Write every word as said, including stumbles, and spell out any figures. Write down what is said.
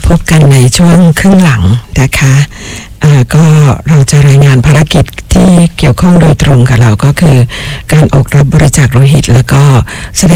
พบกันในช่วงครึ่งหลังนะคะก็เราจะรายงานภารกิจที่เกี่ยวข้องโดยตรงกับเราก็คือการออกรับบริจาคโลหิตแล้วก็แสด